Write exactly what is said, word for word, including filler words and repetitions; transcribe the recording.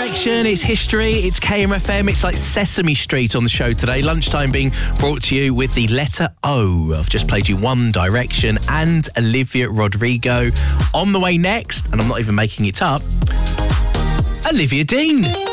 Direction, it's history, it's K M F M, it's like Sesame Street on the show today. Lunchtime being brought to you with the letter O. I've just played you One Direction and Olivia Rodrigo. On the way next, and I'm not even making it up, Olivia Dean.